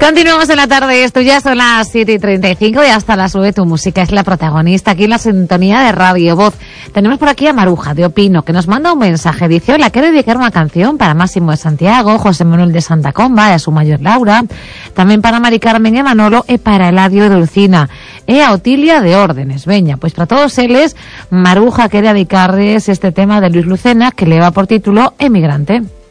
Continuamos en la tarde, esto ya son las 7:35 y hasta las 9 tu música es la protagonista aquí en la sintonía de Radio Voz. Tenemos por aquí a Maruja de Opino, que nos manda un mensaje. Dice: hola, quiero dedicar una canción para Máximo de Santiago, José Manuel de Santa Comba y a su mayor Laura, también para Mari Carmen e Manolo y para Eladio de Dulcina e a Otilia de Órdenes. Veña, pues para todos ellos, Maruja quiere dedicarles este tema de Luis Lucena, que le va por título Emigrante.